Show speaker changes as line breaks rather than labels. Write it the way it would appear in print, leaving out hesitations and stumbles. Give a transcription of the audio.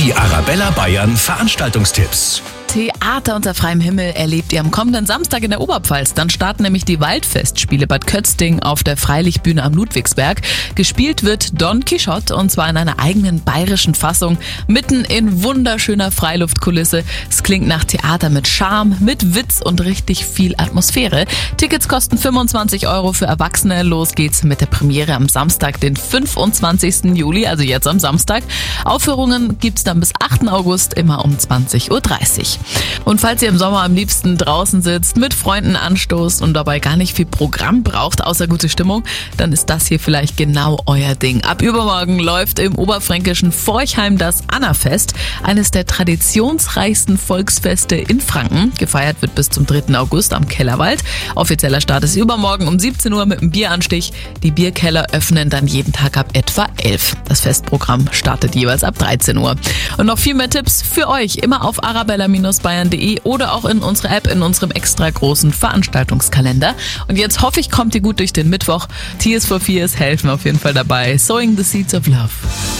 Die Arabella Bayern Veranstaltungstipps.
Theater unter freiem Himmel erlebt ihr am kommenden Samstag in der Oberpfalz. Dann starten nämlich die Waldfestspiele Bad Kötzting auf der Freilichtbühne am Ludwigsberg. Gespielt wird Don Quixote und zwar in einer eigenen bayerischen Fassung, mitten in wunderschöner Freiluftkulisse. Es klingt nach Theater mit Charme, mit Witz und richtig viel Atmosphäre. Tickets kosten 25 € für Erwachsene. Los geht's mit der Premiere am Samstag, den 25. Juli, also jetzt am Samstag. Aufführungen gibt's dann bis 8. August, immer um 20:30 Uhr. Und falls ihr im Sommer am liebsten draußen sitzt, mit Freunden anstoßt und dabei gar nicht viel Programm braucht, außer gute Stimmung, dann ist das hier vielleicht genau euer Ding. Ab übermorgen läuft im oberfränkischen Forchheim das Annafest, eines der traditionsreichsten Volksfeste in Franken. Gefeiert wird bis zum 3. August am Kellerwald. Offizieller Start ist übermorgen um 17 Uhr mit dem Bieranstich. Die Bierkeller öffnen dann jeden Tag ab etwa 11. Das Festprogramm startet jeweils ab 13 Uhr. Und noch viel mehr Tipps für euch immer auf arabella-bayern.de oder auch in unserer App, in unserem extra großen Veranstaltungskalender. Und jetzt hoffe ich, kommt ihr gut durch den Mittwoch. Tears for Fears helfen auf jeden Fall dabei. Sowing the Seeds of Love.